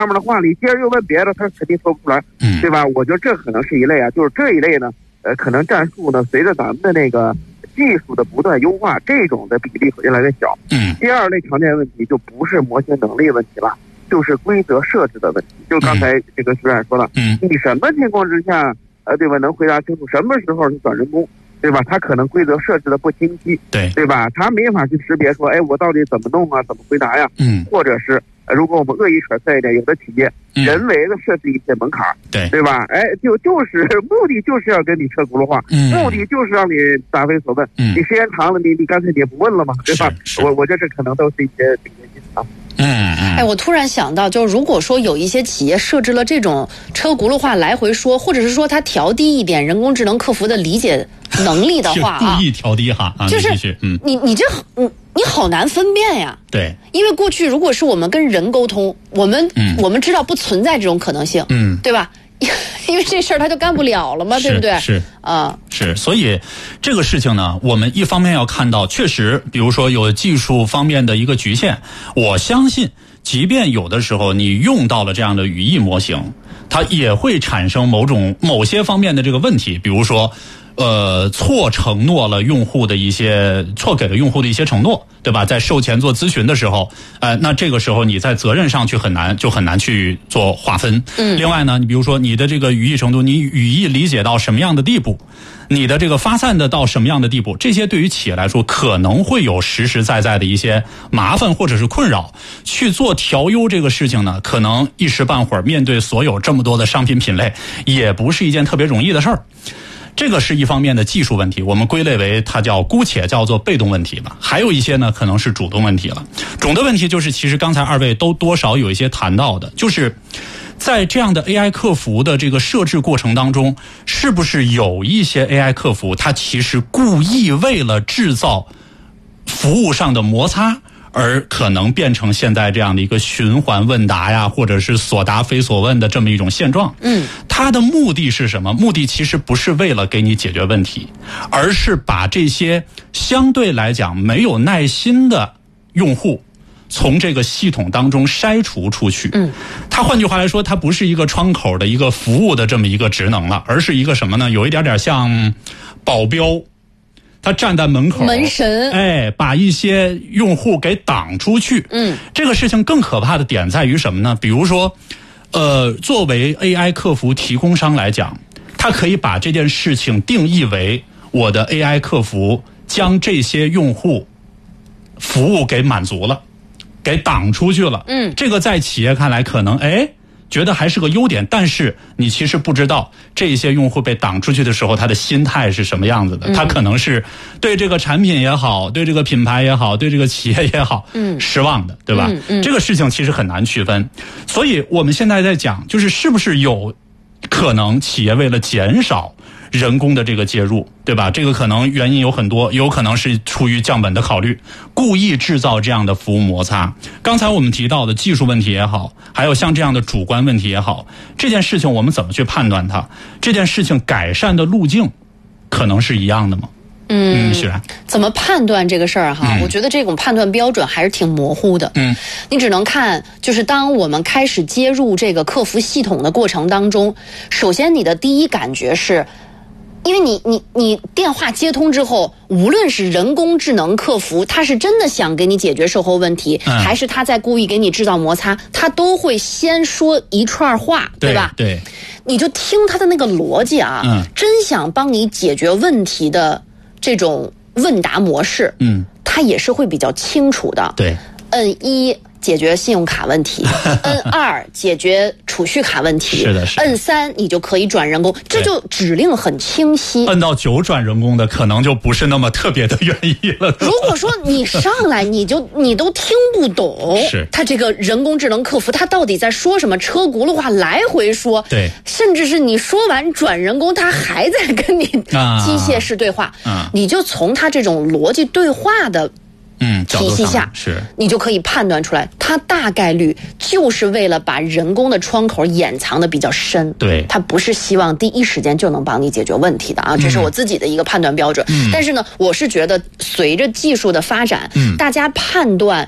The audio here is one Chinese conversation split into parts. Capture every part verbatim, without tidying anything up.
面的话，你接着又问别的，他肯定说不出来， 嗯， 对吧？我觉得这可能是一类啊，就是这一类呢，呃，可能战术呢，随着咱们的那个技术的不断优化，这种的比例会越来越小。 嗯， 第二类常见问题就不是模型能力问题了，就是规则设置的问题。就刚才这个徐冉说了， 嗯， 你什么情况之下，呃，对吧？能回答清楚什么时候是转人工，对吧？他可能规则设置的不清晰， 对， 对吧？他没法去识别说，哎，我到底怎么弄啊？怎么回答呀？ 嗯， 或者是。如果我们恶意揣测一点，有的企业人为的设置一些门槛， 对、嗯、 对吧？哎，就就是目的就是要跟你车轱辘话， 嗯， 目的就是让你答非所问。 嗯， 你时间长了，你你干脆你也不问了嘛，对吧？我我觉得这可能都是一些这个因素啊。 嗯嗯。 哎，我突然想到，就如果说有一些企业设置了这种车轱辘话来回说，或者是说它调低一点人工智能客服的理解能力的话啊， 故意调低哈啊， 就是嗯， 你你这你你好难分辨呀。 对， 因为过去如果是我们跟人沟通，我们、嗯、我们知道不存在这种可能性， 嗯， 对吧？因为这事儿他就干不了了嘛，对不对？ 是啊， 是。所以这个事情呢，我们一方面要看到，确实，比如说有技术方面的一个局限，我相信，即便有的时候你用到了这样的语义模型，它也会产生某种某些方面的这个问题，比如说。呃，错承诺了用户的一些，错给了用户的一些承诺，对吧？在售前做咨询的时候，呃，那这个时候你在责任上去很难，就很难去做划分。 嗯。 另外呢，你比如说你的这个语义程度，你语义理解到什么样的地步，你的这个发散的到什么样的地步，这些对于企业来说可能会有实实在在的一些麻烦或者是困扰。去做调优这个事情呢，可能一时半会儿面对所有这么多的商品品类，也不是一件特别容易的事儿。这个是一方面的技术问题，我们归类为它叫姑且叫做被动问题吧。还有一些呢，可能是主动问题了。主动问题就是，其实刚才二位都多少有一些谈到的，就是在这样的 A I 客服的这个设置过程当中，是不是有一些 A I 客服，它其实故意为了制造服务上的摩擦，而可能变成现在这样的一个循环问答呀，或者是所答非所问的这么一种现状。 嗯， 它的目的是什么？目的其实不是为了给你解决问题，而是把这些相对来讲没有耐心的用户从这个系统当中筛除出去。 嗯， 它换句话来说，它不是一个窗口的一个服务的这么一个职能了，而是一个什么呢？有一点点像保镖。他站在门口， 门神， 哎，把一些用户给挡出去。 嗯， 这个事情更可怕的点在于什么呢？比如说，呃，作为 A I 客服提供商来讲，他可以把这件事情定义为我的 A I 客服将这些用户服务给满足了，给挡出去了。 嗯， 这个在企业看来可能哎。觉得还是个优点，但是你其实不知道这些用户被挡出去的时候，他的心态是什么样子的。嗯、他可能是对这个产品也好，对这个品牌也好，对这个企业也好，嗯，失望的，对吧？ 嗯嗯、 这个事情其实很难区分。所以我们现在在讲，就是是不是有可能企业为了减少人工的这个介入，对吧？这个可能原因有很多，有可能是出于降本的考虑，故意制造这样的服务摩擦。刚才我们提到的技术问题也好，还有像这样的主观问题也好，这件事情我们怎么去判断它？这件事情改善的路径可能是一样的吗？ 嗯， 是啊。 怎么判断这个事儿哈？嗯、我觉得这种判断标准还是挺模糊的。 嗯， 你只能看，就是当我们开始接入这个客服系统的过程当中，首先你的第一感觉是。因为你你你电话接通之后，无论是人工智能客服，他是真的想给你解决售后问题，嗯、还是他在故意给你制造摩擦，他都会先说一串话， 对, 对吧？ 对， 你就听他的那个逻辑啊， 嗯， 真想帮你解决问题的这种问答模式， 嗯， 他也是会比较清楚的。 对， 摁一。解决信用卡问题，摁二解决储蓄卡问题， 是的，是的。 摁三你就可以转人工，这就指令很清晰。 摁到九转人工的，可能就不是那么特别的愿意了。 如果说你上来你就你都听不懂， 是他这个人工智能客服他到底在说什么，车轱辘话来回说， 对， 甚至是你说完转人工，他还在跟你机械式对话， 啊、 你就从他这种逻辑对话的。 嗯， 体系下是， 你就可以判断出来，它大概率就是为了把人工的窗口掩藏的比较深。 对， 它不是希望第一时间就能帮你解决问题的啊，这是我自己的一个判断标准。 嗯、 但是呢，我是觉得随着技术的发展， 嗯、 大家判断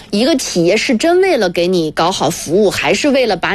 一个企业是真为了给你搞好服务，还是为了把